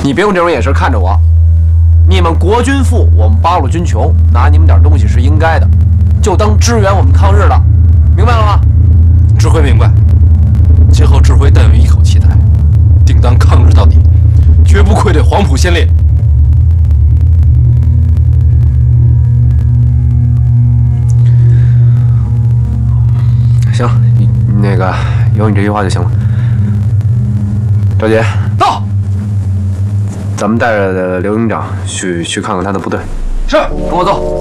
你别用这种眼神看着我。你们国军富，我们八路军穷，拿你们点东西是应该的，就当支援我们抗日了，明白了吗？ 指挥明白。今后指挥但有一口气台，定当抗日到底，绝不愧对黄埔先烈。 行，那个有你这句话就行了。赵杰， 到。 咱们带着刘营长去看看他的部队。 是， 跟我走。